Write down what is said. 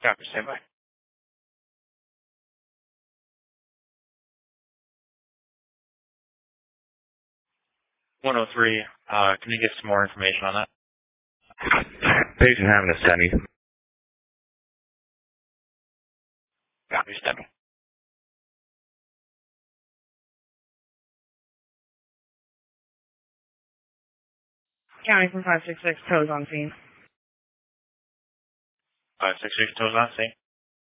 Copy, stand by. 103, can you get some more information on that? Patient having a STEMI. Copy, stand by. County from 566, toes on scene. 566 toes on scene.